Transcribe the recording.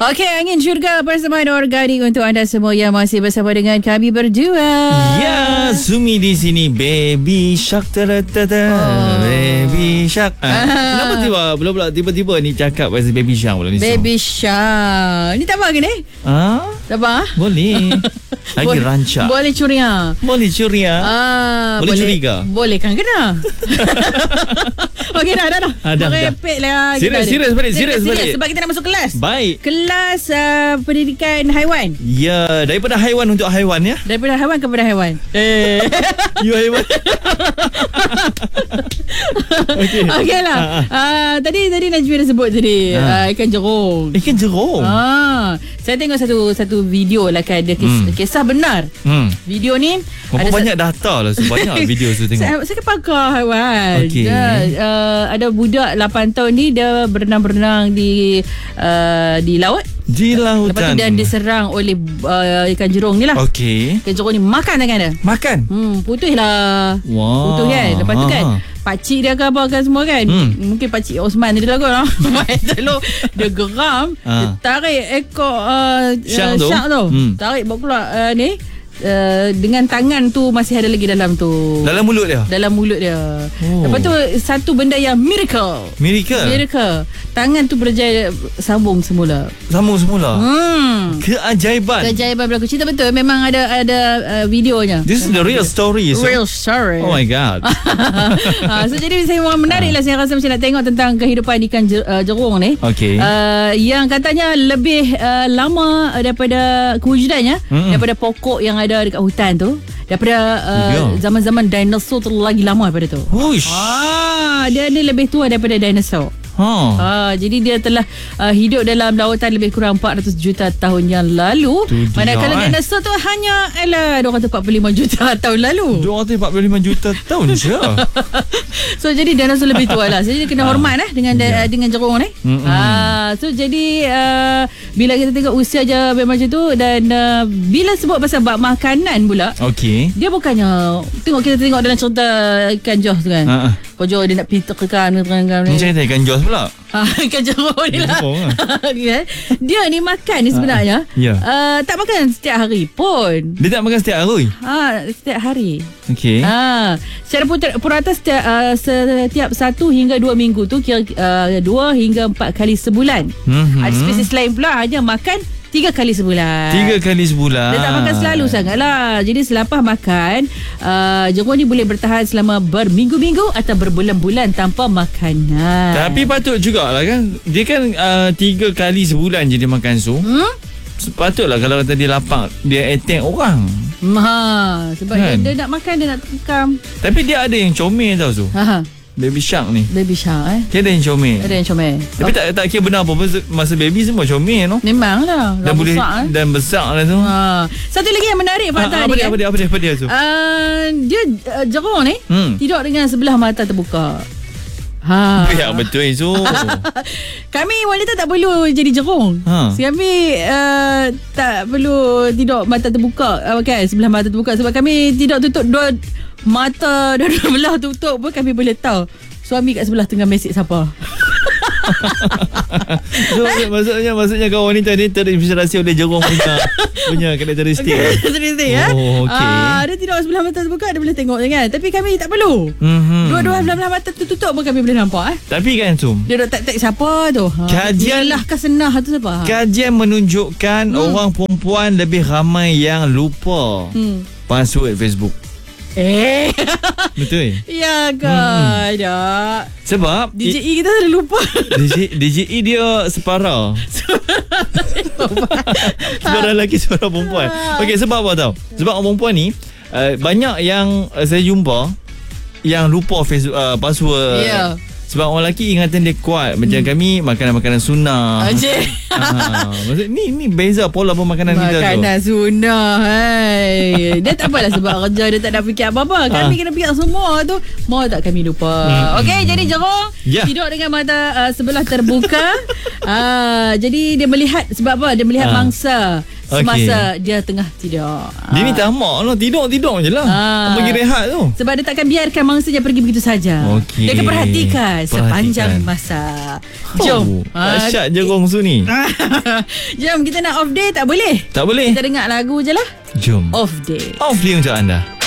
Okey, Angin Syurga persembahan organik untuk anda semua yang masih bersama dengan kami berdua. Ya, Sumi di sini. Baby Shark. Baby Shark. Kenapa tiba-tiba ni cakap pasal Baby Shark pula ni? Baby Shark. Ni tabah ke ni? Tabah? Boleh. Lagi rancak. Boleh curia. Boleh curia. Boleh curiga. Boleh kan kena. Okey dah. Dah. Repek lah. Serius balik. Sebab kita nak masuk kelas. Baik. Kelas pendidikan haiwan. Ya, daripada haiwan untuk haiwan ya. Daripada haiwan kepada haiwan. You haiwan. Okey lah. Tadi Najmi dah sebut tadi ikan jerung. Ikan jerung. Saya tengok satu video lah kan, ada kisah benar. Video ni berapa banyak data lah, banyak video tu tengok. Saya kan pakar haiwan. Okay. Ada budak 8 tahun ni, dia berenang-berenang di laut. Di lautan. Lepas tu dia diserang oleh ikan jerung ni lah. Okey. Ikan jerung ni makan tangan dia. Makan? Putus lah. Wow. Putus kan. Lepas tu kan pakcik dia ke apa kan semua kan. Mungkin pakcik Osman tadi lah kot. Dia geram. Dia tarik ekor shark tu. Tarik bawa keluar ni. Dengan tangan tu masih ada lagi dalam tu. Dalam mulut dia? Dalam mulut dia. Lepas tu satu benda yang miracle. Tangan tu berjaya sambung semula. Keajaiban berlaku. Cerita betul. Memang ada videonya. This is the real story. Real story. Oh my god. So jadi saya menarik lah. Saya rasa macam nak tengok tentang kehidupan ikan jerung ni. Okay. Yang katanya lebih lama daripada kewujudannya, daripada pokok yang ada dekat hutan tu, daripada zaman-zaman dinosaur tu, lagi lama daripada tu. Dia ni lebih tua daripada dinosaur. Jadi dia telah hidup dalam lautan lebih kurang 400 juta tahun yang lalu. Manakala dinosaur tu hanya 245 juta tahun lalu. 245 juta tahun je. So jadi dinosaur lebih tua lah. Jadi kena hormat dengan jerung ni. So jadi bila kita tengok usia je macam tu, dan bila sebut pasal bab makanan pula, dia bukannya kita tengok dalam cerita ikan Jaws tu kan. Kau Jaws dia nak pitakan ni. Macam ikan Jaws pula. Ikan jerung ni lah. Dia ni makan ni sebenarnya tak makan setiap hari pun. Dia tak makan setiap hari? Setiap hari. Okey. Secara purata setiap 1 hingga 2 minggu tu, kira 2 hingga 4 kali sebulan. Ada spesies lain pula hanya makan 3 kali sebulan. 3 kali sebulan. Dia tak makan selalu sangat lah. Jadi selepas makan, jerung ni boleh bertahan selama berminggu-minggu atau berbulan-bulan tanpa makanan. Tapi patut jugalah kan. Dia kan 3 kali sebulan je dia makan su. Patutlah kalau kata dia lapang, dia attack orang. Sebab kan? dia nak makan, dia nak tekam. Tapi dia ada yang comel tau su. Baby Shark ni. Baby Shark Dia ada yang comel. Tapi tak kira benar apa. Masa baby semua comel no? Memang lah. Dan boleh besar, dan besar lah tu. Satu lagi yang menarik fakta ni kan. Apa dia tu? Dia jerung ni tidur dengan sebelah mata terbuka. Ya betul itu. Kami wanita tak perlu jadi jerung. Kami tak perlu tidur mata terbuka kan, sebelah mata terbuka. Sebab kami tidur tutup dua mata, dua belah tutup pun kami boleh tahu suami kat sebelah tengah mesej siapa. So, maksudnya kawan wanita ni terinspirasi oleh jerung punya karakteristik. Dia tidur sebelah mata terbuka, dia boleh tengok kan. Tapi kami tak perlu. Dua-dua belah mata tutup pun kami boleh nampak. Tapi kan Sum, dia dok tak siapa tu. Kajian lah kesenah tu siapa. Kajian menunjukkan orang perempuan lebih ramai yang lupa password Facebook. Betul? Ya kan. Sebab DJE kita selalu lupa. DJE dia separa. Separa lelaki, separa perempuan. Okey, sebab apa tahu? Sebab orang perempuan ni banyak yang saya jumpa yang lupa Facebook password. Sebab orang lelaki ingatan dia kuat. Macam kami makanan-makanan sunnah. Maksud ni beza pola pemakanan kita tu. Makanan sunnah. Dia tak apalah sebab kerja dia tak nak fikir apa-apa. Kami kena fikir semua tu. Mau tak kami lupa. Okey, jadi jerung tidur dengan mata sebelah terbuka. Jadi dia melihat, sebab apa? Dia melihat mangsa semasa dia tengah tidur. Dia ni tamak lah. Tidur je lah. Bagi rehat tu. Sebab dia takkan biarkan mangsanya pergi begitu saja. Dia akan perhatikan sepanjang masa. Jom. Dahsyat je Kongsu ni. Jom kita nak off day. Tak boleh. Tak boleh. Kita dengar lagu je lah. Jom. Off day. Off day untuk anda.